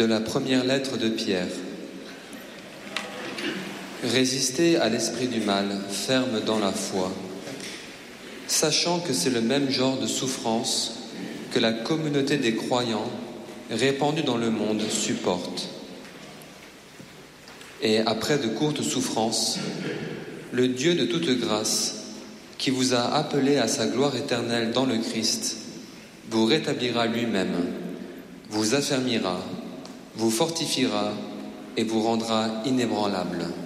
De la première lettre de Pierre. Résistez à l'esprit du mal, ferme dans la foi, sachant que c'est le même genre de souffrance que la communauté des croyants répandue dans le monde supporte. Et après de courtes souffrances, le Dieu de toute grâce, qui vous a appelé à sa gloire éternelle dans le Christ, vous rétablira lui-même, vous affermira, vous fortifiera et vous rendra inébranlable.